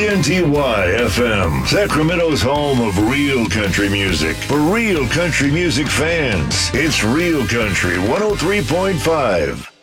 KNTY FM, Sacramento's home of real country music. For real country music fans, it's Real Country 103.5.